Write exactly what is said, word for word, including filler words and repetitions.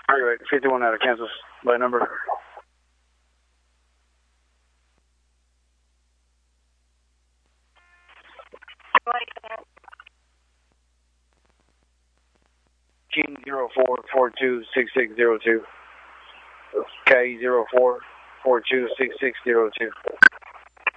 Anyway, fifty-one out of Kansas by number. King zero four four two six six zero two. K zero four four two six six zero two.